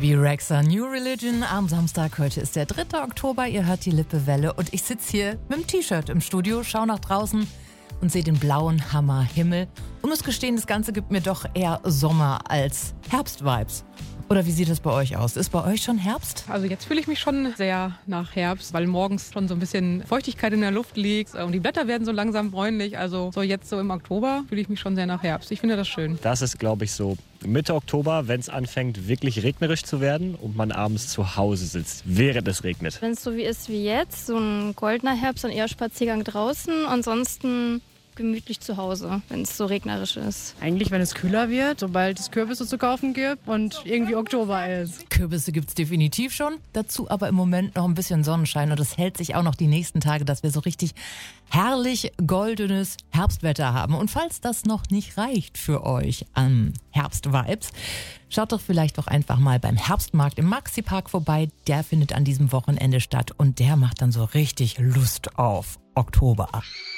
Bibi Rexha, New Religion am Samstag. Heute ist der 3. Oktober, ihr hört die Lippewelle und ich sitze hier mit dem T-Shirt im Studio, schaue nach draußen und sehe den blauen Hammerhimmel. Und muss gestehen, das Ganze gibt mir doch eher Sommer- als Herbst-Vibes. Oder wie sieht es bei euch aus? Ist bei euch schon Herbst? Also jetzt fühle ich mich schon sehr nach Herbst, weil morgens schon so ein bisschen Feuchtigkeit in der Luft liegt und die Blätter werden so langsam bräunlich. Also so jetzt so im Oktober fühle ich mich schon sehr nach Herbst. Ich finde das schön. Das ist, glaube ich, so Mitte Oktober, wenn es anfängt wirklich regnerisch zu werden und man abends zu Hause sitzt, während es regnet. Wenn es so wie ist wie jetzt, so ein goldener Herbst, dann eher Spaziergang draußen. Ansonsten gemütlich zu Hause, wenn es so regnerisch ist. Eigentlich, wenn es kühler wird, sobald es Kürbisse zu kaufen gibt und irgendwie Oktober ist. Kürbisse gibt es definitiv schon, dazu aber im Moment noch ein bisschen Sonnenschein und es hält sich auch noch die nächsten Tage, dass wir so richtig herrlich goldenes Herbstwetter haben. Und falls das noch nicht reicht für euch an Herbstvibes, schaut doch vielleicht auch einfach mal beim Herbstmarkt im Maxi-Park vorbei. Der findet an diesem Wochenende statt und der macht dann so richtig Lust auf Oktober.